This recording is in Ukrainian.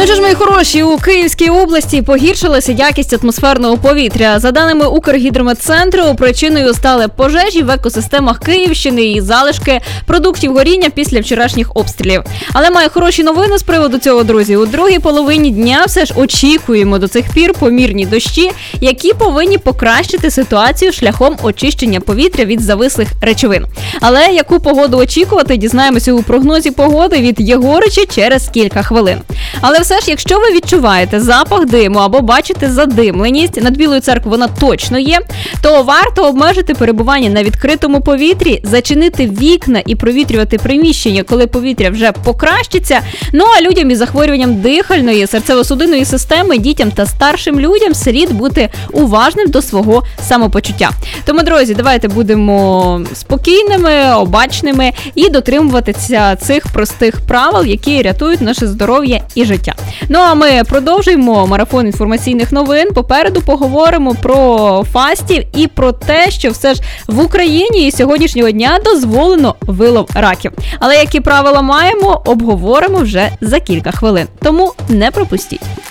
Ну що ж, мої хороші, у Київській області погіршилася якість атмосферного повітря. За даними Укргідрометцентру, причиною стали пожежі в екосистемах Київщини і залишки продуктів горіння після вчорашніх обстрілів. Але маю хороші новини з приводу цього, друзі. У другій половині дня все ж очікуємо до цих пір помірні дощі, які повинні покращити ситуацію шляхом очищення повітря від завислих речовин. Але яку погоду очікувати, дізнаємося у прогнозі погоди від Єгорича через кілька хвилин. Але все ж, якщо ви відчуваєте запах диму або бачите задимленість, над Білою церквою вона точно є, то варто обмежити перебування на відкритому повітрі, зачинити вікна і провітрювати приміщення, коли повітря вже покращиться. Ну а людям із захворюванням дихальної, серцево-судинної системи, дітям та старшим людям слід бути уважним до свого самопочуття. Тому, друзі, давайте будемо спокійними, обачними і дотримуватися цих простих правил, які рятують наше здоров'я і життя. Ну а ми продовжуємо марафон інформаційних новин. Попереду поговоримо про фастів і про те, що все ж в Україні і сьогоднішнього дня дозволено вилов раків. Але які правила маємо, обговоримо вже за кілька хвилин. Тому не пропустіть.